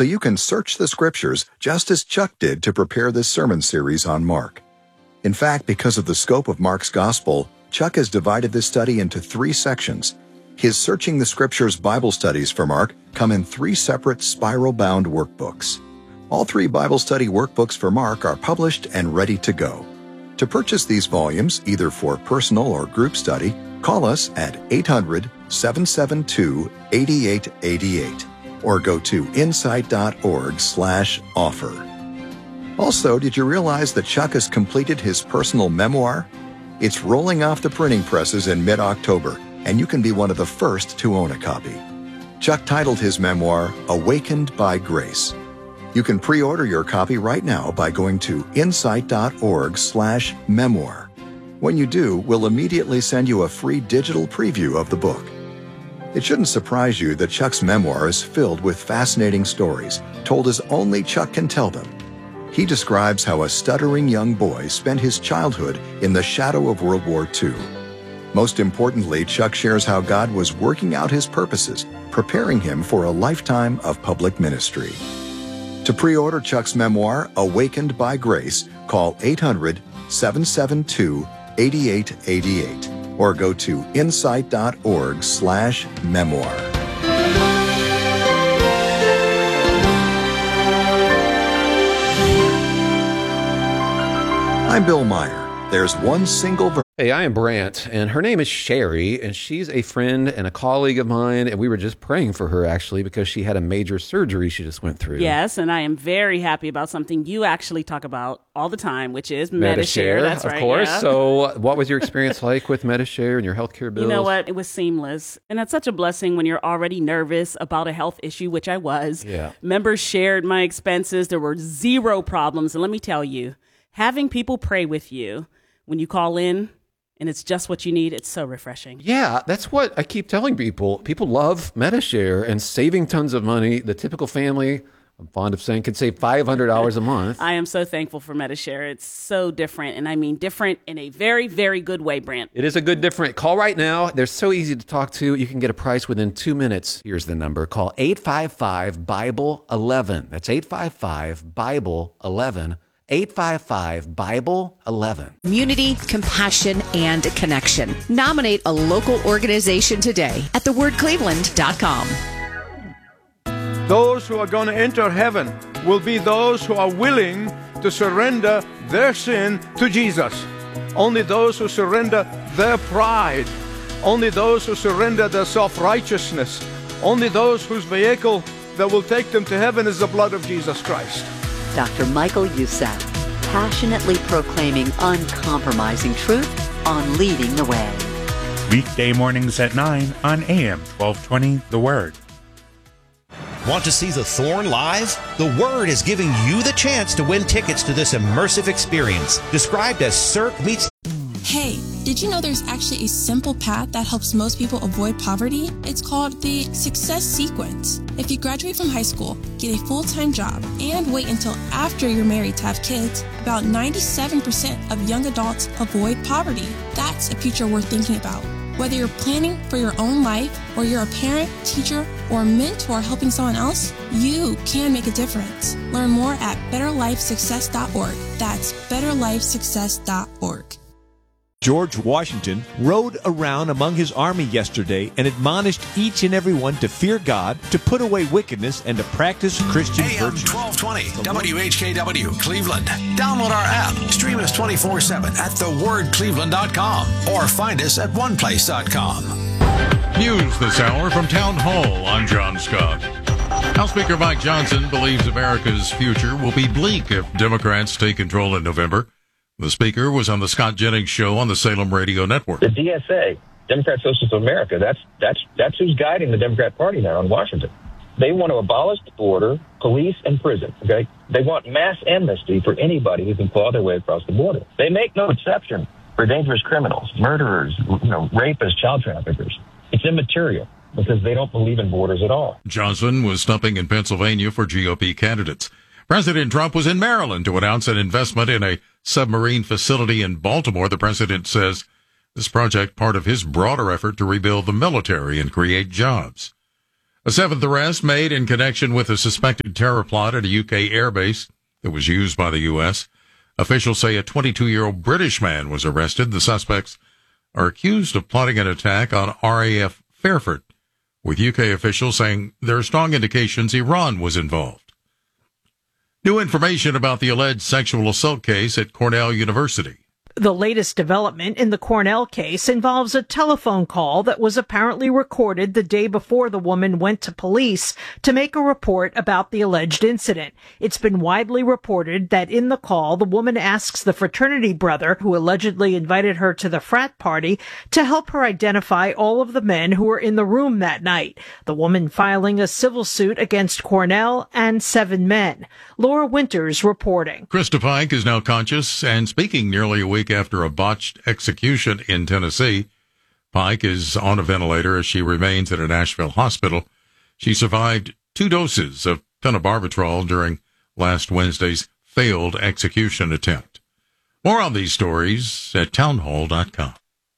so you can search the scriptures just as Chuck did to prepare this sermon series on Mark. In fact, because of the scope of Mark's gospel, Chuck has divided this study into 3 sections. His Searching the Scriptures Bible studies for Mark come in 3 separate spiral-bound workbooks. All 3 Bible study workbooks for Mark are published and ready to go. To purchase these volumes, either for personal or group study, call us at 800-772-8888 or go to insight.org/offer. Also, did you realize that Chuck has completed his personal memoir? It's rolling off the printing presses in mid-October, and you can be one of the first to own a copy. Chuck titled his memoir, Awakened by Grace. You can pre-order your copy right now by going to insight.org/memoir. When you do, we'll immediately send you a free digital preview of the book. It shouldn't surprise you that Chuck's memoir is filled with fascinating stories, told as only Chuck can tell them. He describes how a stuttering young boy spent his childhood in the shadow of World War II. Most importantly, Chuck shares how God was working out his purposes, preparing him for a lifetime of public ministry. To pre-order Chuck's memoir, Awakened by Grace, call 800-772-8888 or go to insight.org/memoir. I'm Bill Meyer. There's one single verse. Hey, I am Brant, and her name is Sherry, and she's a friend and a colleague of mine, and we were just praying for her, actually, because she had a major surgery she just went through. Yes, and I am very happy about something you actually talk about all the time, which is Medi-Share. That's right, of course. Yeah. So what was your experience like with Medi-Share and your healthcare bills? You know what? It was seamless, and that's such a blessing when you're already nervous about a health issue, which I was. Yeah. Members shared my expenses. There were 0 problems, and let me tell you, having people pray with you when you call in, and it's just what you need, it's so refreshing. Yeah, that's what I keep telling people. People love Medi-Share and saving tons of money. The typical family, I'm fond of saying, can save $500 a month. I am so thankful for Medi-Share. It's so different, and I mean different in a very, very good way, Brant. It is a good different. Call right now. They're so easy to talk to. You can get a price within 2 minutes. Here's the number. Call 855-BIBLE-11. That's 855-BIBLE-11. 855-BIBLE-11. Community, compassion, and connection. Nominate a local organization today at thewordcleveland.com. Those who are going to enter heaven will be those who are willing to surrender their sin to Jesus. Only those who surrender their pride. Only those who surrender their self-righteousness. Only those whose vehicle that will take them to heaven is the blood of Jesus Christ. Dr. Michael Youssef, passionately proclaiming uncompromising truth on Leading the Way. Weekday mornings at 9 on AM 1220, The Word. Want to see The Thorn live? The Word is giving you the chance to win tickets to this immersive experience, described as Cirque meets... Hey, did you know there's actually a simple path that helps most people avoid poverty? It's called the Success Sequence. If you graduate from high school, get a full-time job, and wait until after you're married to have kids, about 97% of young adults avoid poverty. That's a future worth thinking about. Whether you're planning for your own life, or you're a parent, teacher, or mentor helping someone else, you can make a difference. Learn more at betterlifesuccess.org. That's betterlifesuccess.org. George Washington rode around among his army yesterday and admonished each and every one to fear God, to put away wickedness, and to practice Christian AM virtue. 1220, WHKW, Cleveland. Download our app. Stream us 24/7 at thewordcleveland.com or find us at oneplace.com. News this hour from Town Hall. I'm John Scott. House Speaker Mike Johnson believes America's future will be bleak if Democrats take control in November. The speaker was on the Scott Jennings Show on the Salem Radio Network. The DSA, Democrat Socialists of America, that's who's guiding the Democrat Party now in Washington. They want to abolish the border, police, and prison. Okay, they want mass amnesty for anybody who can claw their way across the border. They make no exception for dangerous criminals, murderers, rapists, child traffickers. It's immaterial because they don't believe in borders at all. Johnson was stumping in Pennsylvania for GOP candidates. President Trump was in Maryland to announce an investment in a submarine facility in Baltimore. The president says this project part of his broader effort to rebuild the military and create jobs. A seventh arrest made in connection with a suspected terror plot at a UK airbase that was used by the U.S. Officials say a 22-year-old British man was arrested. The suspects are accused of plotting an attack on RAF Fairford, with UK officials saying there are strong indications Iran was involved. New information about the alleged sexual assault case at Cornell University. The latest development in the Cornell case involves a telephone call that was apparently recorded the day before the woman went to police to make a report about the alleged incident. It's been widely reported that in the call, the woman asks the fraternity brother who allegedly invited her to the frat party to help her identify all of the men who were in the room that night. The woman filing a civil suit against Cornell and 7 men. Laura Winters reporting. Krista Pike is now conscious and speaking nearly a week after a botched execution in Tennessee. Pike is on a ventilator as she remains at a Nashville hospital. She survived 2 doses of phenobarbital during last Wednesday's failed execution attempt. More on these stories at townhall.com.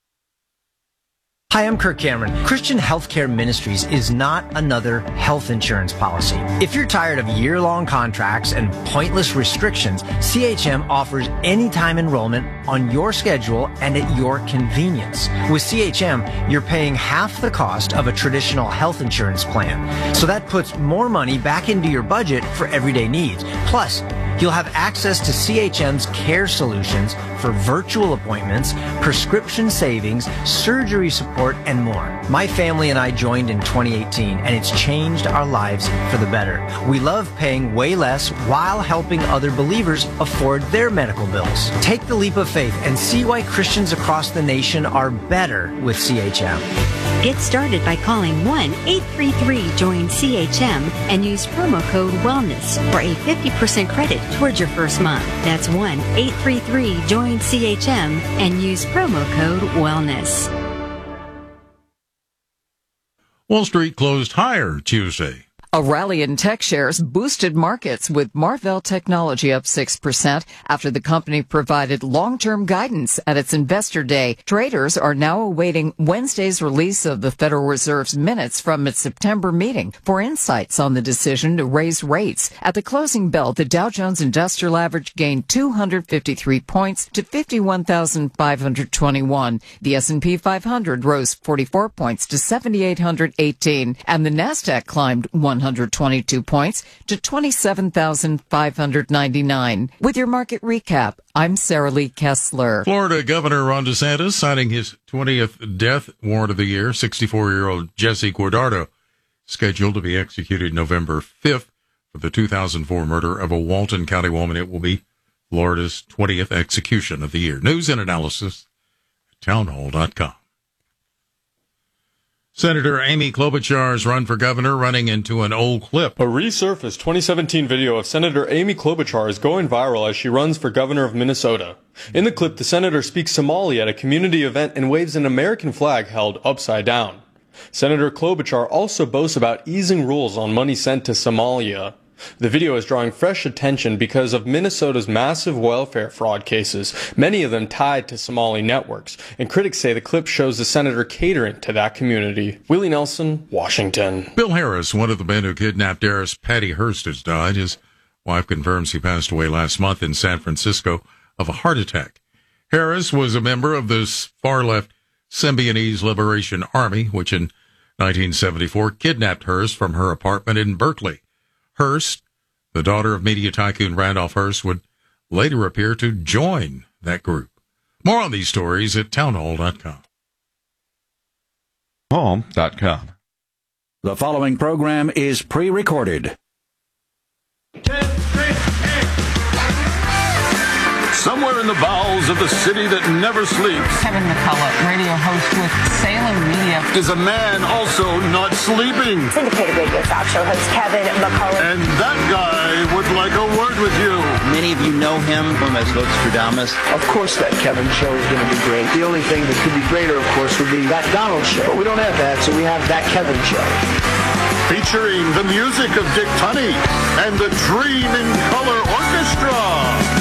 Hi, I'm Kirk Cameron. Christian Healthcare Ministries is not another health insurance policy. If you're tired of year-long contracts and pointless restrictions, CHM offers anytime enrollment on your schedule and at your convenience. With CHM, you're paying half the cost of a traditional health insurance plan. So that puts more money back into your budget for everyday needs. Plus, you'll have access to CHM's care solutions for virtual appointments, prescription savings, surgery support, and more. My family and I joined in 2018, and it's changed our lives for the better. We love paying way less while helping other believers afford their medical bills. Take the leap of faith and see why Christians across the nation are better with CHM. Get started by calling 1-833-JOIN-CHM and use promo code WELLNESS for a 50% credit towards your first month. That's 1-833-JOIN-CHM and use promo code WELLNESS. Wall Street closed higher Tuesday. A rally in tech shares boosted markets, with Marvell Technology up 6% after the company provided long-term guidance at its investor day. Traders are now awaiting Wednesday's release of the Federal Reserve's minutes from its September meeting for insights on the decision to raise rates. At the closing bell, the Dow Jones Industrial Average gained 253 points to 51,521. The S&P 500 rose 44 points to 7,818, and the Nasdaq climbed 122 points to 27,599. With your market recap, I'm Sarah Lee Kessler. Florida Governor Ron DeSantis signing his 20th death warrant of the year. 64-year-old Jesse Guardado scheduled to be executed November 5th for the 2004 murder of a Walton County woman. It will be Florida's 20th execution of the year. News and analysis at townhall.com. Senator Amy Klobuchar's run for governor running into an old clip. A resurfaced 2017 video of Senator Amy Klobuchar is going viral as she runs for governor of Minnesota. In the clip, the senator speaks Somali at a community event and waves an American flag held upside down. Senator Klobuchar also boasts about easing rules on money sent to Somalia. The video is drawing fresh attention because of Minnesota's massive welfare fraud cases, many of them tied to Somali networks, and critics say the clip shows the senator catering to that community. Willie Nelson, Washington. Bill Harris, one of the men who kidnapped heiress Patty Hearst, has died. His wife confirms he passed away last month in San Francisco of a heart attack. Harris was a member of the far-left Symbionese Liberation Army, which in 1974 kidnapped Hearst from her apartment in Berkeley. Hearst, the daughter of media tycoon Randolph Hearst, would later appear to join that group. More on these stories at townhall.com. Home.com. The following program is pre-recorded. Somewhere in the bowels of the city that never sleeps, Kevin McCullough, radio host with Salem Media, is a man also not sleeping. Syndicated radio talk show host Kevin McCullough. And that guy would like a word with you. Many of you know him from as Nostradamus. Of course that Kevin show is going to be great. The only thing that could be greater, of course, would be that Donald show. But we don't have that, so we have that Kevin show. Featuring the music of Dick Tunney and the Dream in Color Orchestra.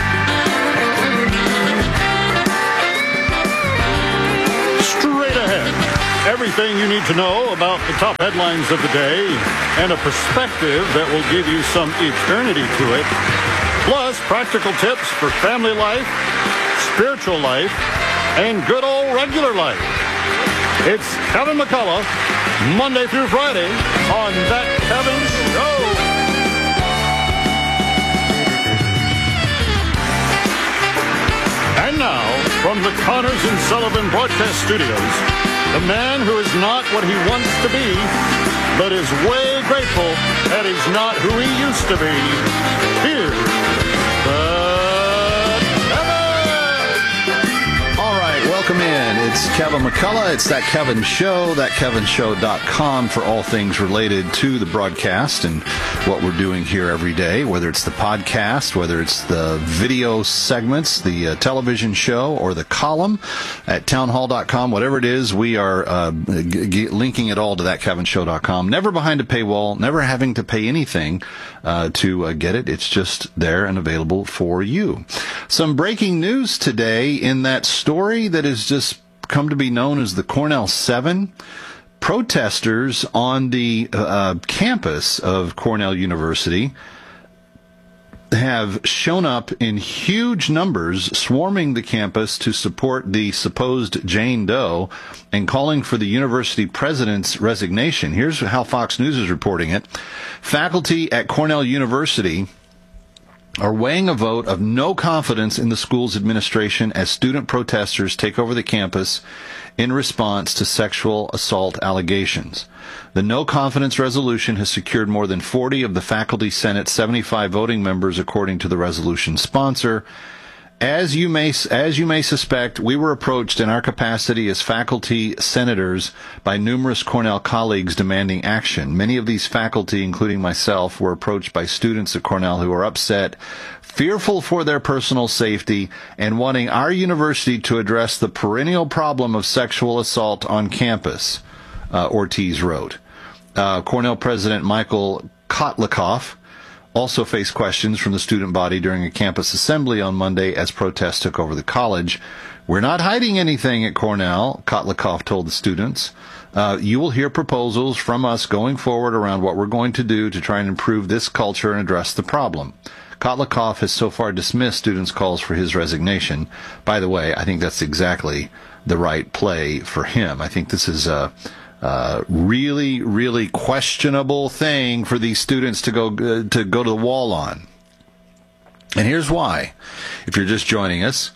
Straight ahead Everything you need to know about the top headlines of the day and a perspective that will give you some eternity to it. Plus, practical tips for family life, spiritual life, and good old regular life. It's Kevin McCullough, Monday through Friday on That Kevin Show. And now, from the Connors and Sullivan Broadcast Studios, the man who is not what he wants to be, but is way grateful that he's not who he used to be. Here's Kevin! All right, welcome in. It's Kevin McCullough. It's That Kevin Show, thatkevinshow.com for all things related to the broadcast and what we're doing here every day, whether it's the podcast, whether it's the video segments, the television show, or the column at townhall.com, whatever it is, we are linking it all to thatkevinshow.com. Never behind a paywall, never having to pay anything to get it. It's just there and available for you. Some breaking news today in that story that has just come to be known as the Cornell 7. Protesters on the campus of Cornell University have shown up in huge numbers, swarming the campus to support the supposed Jane Doe and calling for the university president's resignation. Here's how Fox News is reporting it. Faculty at Cornell University are weighing a vote of no confidence in the school's administration as student protesters take over the campus in response to sexual assault allegations. The no confidence resolution has secured more than 40 of the faculty senate's 75 voting members, according to the resolution sponsor. As you may suspect, we were approached in our capacity as faculty senators by numerous Cornell colleagues demanding action. Many of these faculty, including myself, were approached by students at Cornell who are upset, fearful for their personal safety, and wanting our university to address the perennial problem of sexual assault on campus, Ortiz wrote. Cornell President Michael Kotlikoff also faced questions from the student body during a campus assembly on Monday as protests took over the college. We're not hiding anything at Cornell, Kotlikoff told the students. You will hear proposals from us going forward around what we're going to do to try and improve this culture and address the problem. Kotlikoff has so far dismissed students' calls for his resignation. By the way, I think that's exactly the right play for him. I think this is a really, really questionable thing for these students to go to the wall on. And here's why. If you're just joining us,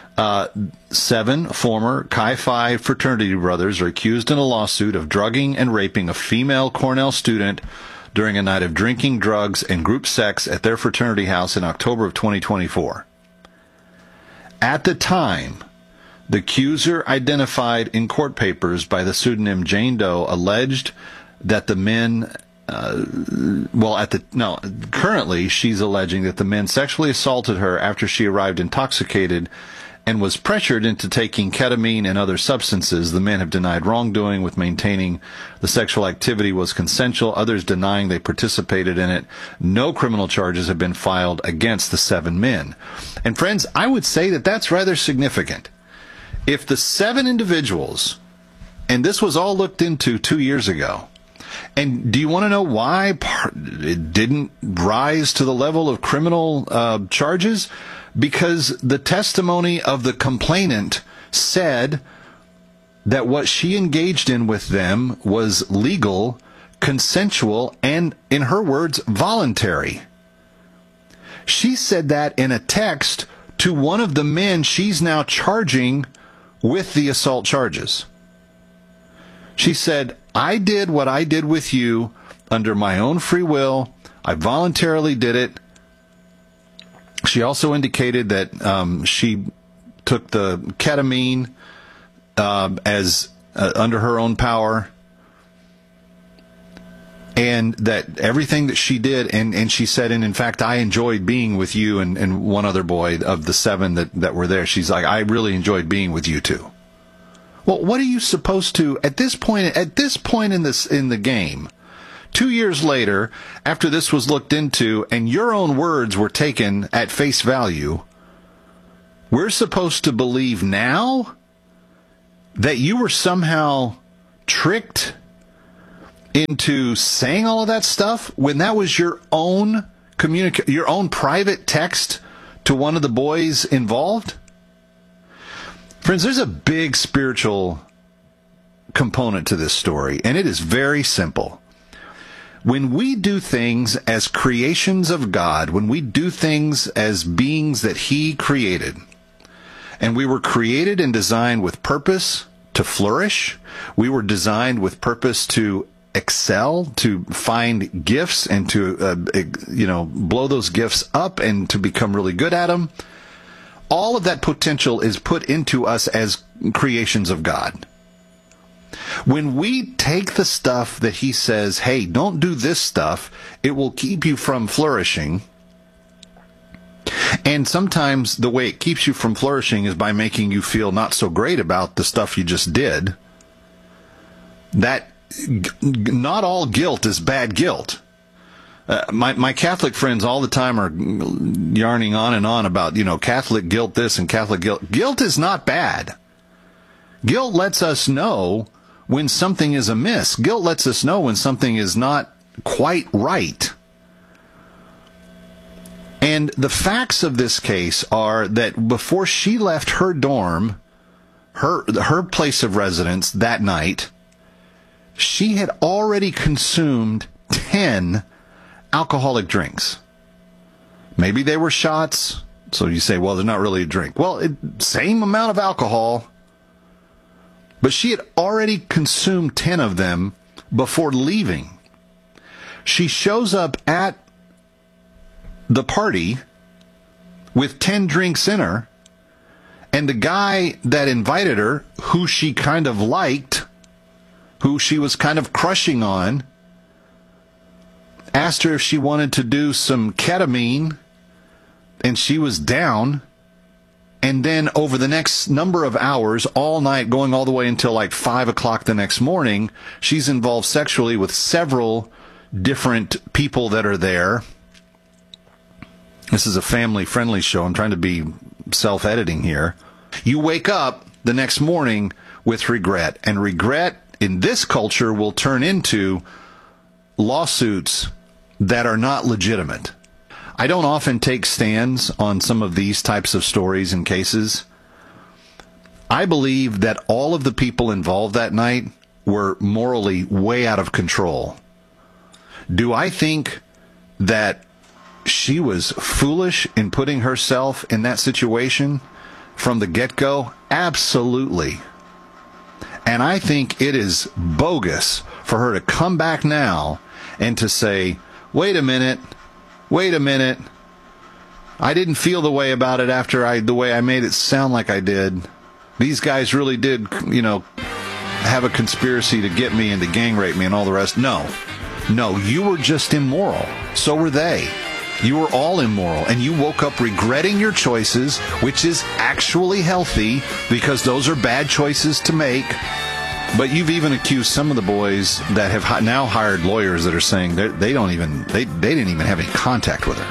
7 former Chi Phi fraternity brothers are accused in a lawsuit of drugging and raping a female Cornell student during a night of drinking, drugs, and group sex at their fraternity house in October of 2024. At the time, the accuser, identified in court papers by the pseudonym Jane Doe, alleged that the men, currently she's alleging that the men sexually assaulted her after she arrived intoxicated and was pressured into taking ketamine and other substances. The men have denied wrongdoing, with maintaining the sexual activity was consensual, others denying they participated in it. No criminal charges have been filed against the 7 men. And friends, I would say that that's rather significant. If the 7 individuals, and this was all looked into 2 years ago, and do you want to know why it didn't rise to the level of criminal charges? Because the testimony of the complainant said that what she engaged in with them was legal, consensual, and, in her words, voluntary. She said that in a text to one of the men she's now charging with the assault charges. She said, I did what I did with you under my own free will. I voluntarily did it. She also indicated that she took the ketamine as under her own power, and that everything that she did, and she said, and in fact, I enjoyed being with you and one other boy of the 7 that were there. She's like, I really enjoyed being with you too. Well, what are you supposed to, at this point in the game, 2 years later, after this was looked into and your own words were taken at face value, we're supposed to believe now that you were somehow tricked into saying all of that stuff when that was your own your own private text to one of the boys involved? Friends, there's a big spiritual component to this story, and it is very simple. When we do things as creations of God, when we do things as beings that He created, and we were created and designed with purpose to flourish, we were designed with purpose to excel, to find gifts and to, blow those gifts up and to become really good at them. All of that potential is put into us as creations of God. When we take the stuff that He says, hey, don't do this stuff, it will keep you from flourishing. And sometimes the way it keeps you from flourishing is by making you feel not so great about the stuff you just did. That not all guilt is bad guilt. My Catholic friends all the time are yarning on and on about, Catholic guilt this and Catholic guilt. Guilt is not bad. Guilt lets us know when something is amiss. Guilt lets us know when something is not quite right. And the facts of this case are that before she left her dorm, her place of residence that night, she had already consumed 10 alcoholic drinks. Maybe they were shots, so you say, well, they're not really a drink. Well, same amount of alcohol, but she had already consumed 10 of them before leaving. She shows up at the party with 10 drinks in her, and the guy that invited her, who she kind of liked, who she was kind of crushing on, asked her if she wanted to do some ketamine, and she was down. And then over the next number of hours, all night, going all the way until like 5 o'clock the next morning, she's involved sexually with several different people that are there. This is a family-friendly show. I'm trying to be self-editing here. You wake up the next morning with regret, and regret in this culture will turn into lawsuits that are not legitimate. I don't often take stands on some of these types of stories and cases. I believe that all of the people involved that night were morally way out of control. Do I think that she was foolish in putting herself in that situation from the get-go? Absolutely. And I think it is bogus for her to come back now and to say, wait a minute, I didn't feel the way about it after the way I made it sound like I did. These guys really did, have a conspiracy to get me and to gang rape me and all the rest. No, you were just immoral. So were they. You were all immoral, and you woke up regretting your choices, which is actually healthy because those are bad choices to make. But you've even accused some of the boys that have now hired lawyers that are saying they didn't even have any contact with her.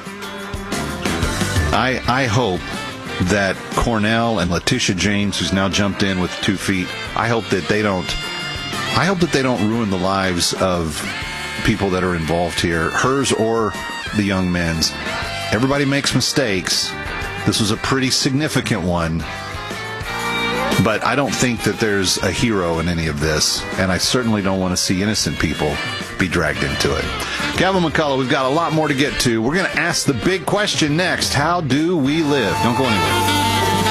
I hope that Cornell and Letitia James, who's now jumped in with 2 feet, I hope that they don't ruin the lives of people that are involved here, hers or the young men's. Everybody makes mistakes. This was a pretty significant one. But I don't think that there's a hero in any of this, and I certainly don't want to see innocent people be dragged into it. Calvin McCullough, we've got a lot more to get to. We're going to ask the big question next. How do we live? Don't go anywhere.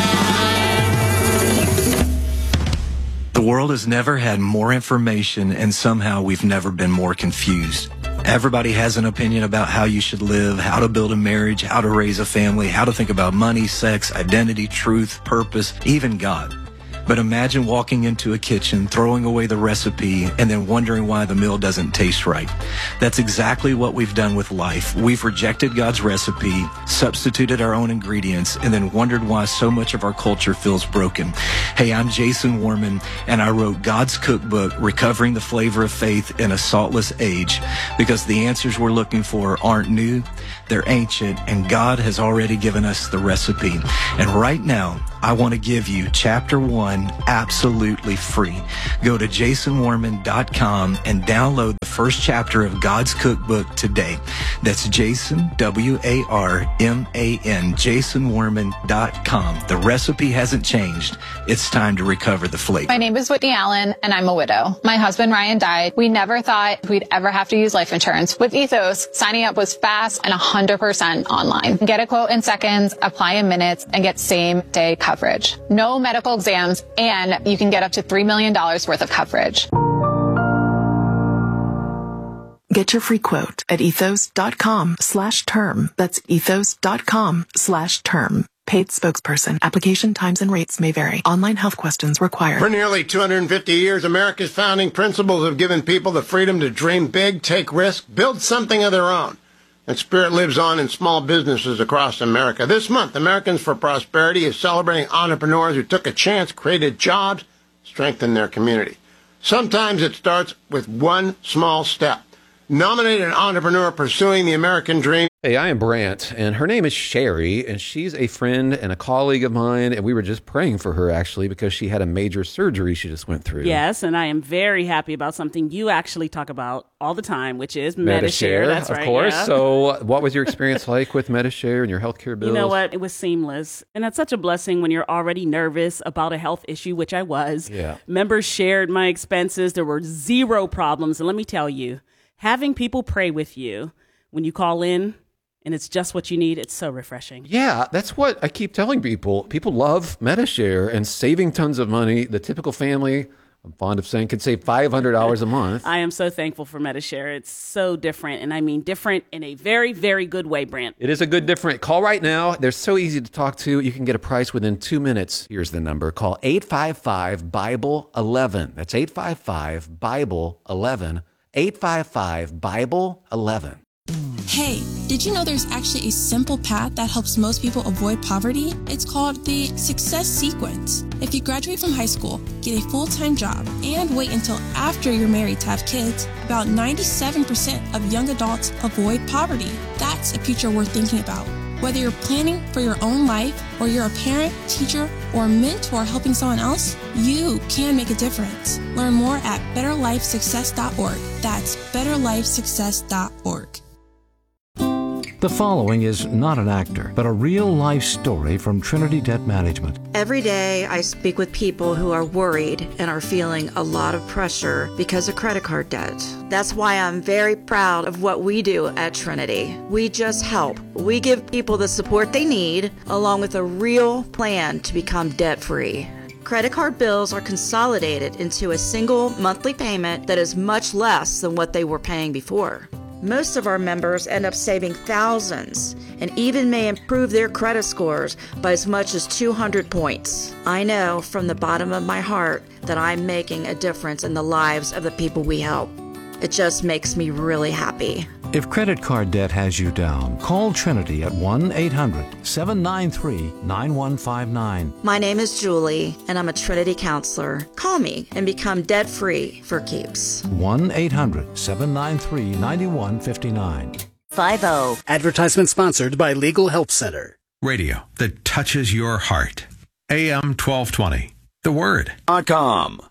The world has never had more information, and somehow we've never been more confused. Everybody has an opinion about how you should live, how to build a marriage, how to raise a family, how to think about money, sex, identity, truth, purpose, even God. But imagine walking into a kitchen, throwing away the recipe, and then wondering why the meal doesn't taste right. That's exactly what we've done with life. We've rejected God's recipe, substituted our own ingredients, and then wondered why so much of our culture feels broken. Hey, I'm Jason Warman, and I wrote God's Cookbook, Recovering the Flavor of Faith in a Saltless Age, because the answers we're looking for aren't new, they're ancient, and God has already given us the recipe. And right now, I want to give you Chapter 1 absolutely free. Go to jasonwarman.com and download the first chapter of God's Cookbook today. That's Jason, W-A-R-M-A-N, jasonwarman.com. The recipe hasn't changed. It's time to recover the flavor. My name is Whitney Allen, and I'm a widow. My husband, Ryan, died. We never thought we'd ever have to use life insurance. With Ethos, signing up was fast and 100% online. Get a quote in seconds, apply in minutes, and get same-day coverage. No medical exams, and you can get up to $3 million worth of coverage. Get your free quote at ethos.com/term. That's ethos.com/term. Paid spokesperson. Application times and rates may vary. Online health questions required. For nearly 250 years, America's founding principles have given people the freedom to dream big, take risks, build something of their own. That spirit lives on in small businesses across America. This month, Americans for Prosperity is celebrating entrepreneurs who took a chance, created jobs, strengthened their community. Sometimes it starts with one small step. Nominate an entrepreneur pursuing the American dream. Hey, I am Brant, and her name is Sherry, and she's a friend and a colleague of mine, and we were just praying for her, actually, because she had a major surgery she just went through. Yes, and I am very happy about something you actually talk about all the time, which is Medi-Share. That's right, of course. Yeah. So what was your experience like with Medi-Share and your healthcare bills? You know what? It was seamless, and that's such a blessing when you're already nervous about a health issue, which I was. Yeah. Members shared my expenses. There were zero problems, and let me tell you, having people pray with you when you call in and it's just what you need, it's so refreshing. Yeah, that's what I keep telling people. People love Medi-Share and saving tons of money. The typical family, I'm fond of saying, could save $500 a month. I am so thankful for Medi-Share. It's so different, and I mean different in a very, very good way, Brant. It is a good different. Call right now. They're so easy to talk to. You can get a price within 2 minutes. Here's the number. Call 855-BIBLE-11. That's 855-BIBLE-11. 855-BIBLE-11. Hey, did you know there's actually a simple path that helps most people avoid poverty? It's called the Success Sequence. If you graduate from high school, get a full-time job, and wait until after you're married to have kids, about 97% of young adults avoid poverty. That's a future worth thinking about. Whether you're planning for your own life, or you're a parent, teacher, or mentor helping someone else, you can make a difference. Learn more at betterlifesuccess.org. That's betterlifesuccess.org. The following is not an actor, but a real-life story from Trinity Debt Management. Every day I speak with people who are worried and are feeling a lot of pressure because of credit card debt. That's why I'm very proud of what we do at Trinity. We just help. We give people the support they need, along with a real plan to become debt-free. Credit card bills are consolidated into a single monthly payment that is much less than what they were paying before. Most of our members end up saving thousands and even may improve their credit scores by as much as 200 points. I know from the bottom of my heart that I'm making a difference in the lives of the people we help. It just makes me really happy. If credit card debt has you down, call Trinity at 1-800-793-9159. My name is Julie, and I'm a Trinity counselor. Call me and become debt-free for keeps. 1-800-793-9159. 50. Advertisement sponsored by Legal Help Center. Radio that touches your heart. AM 1220. The Word. .com.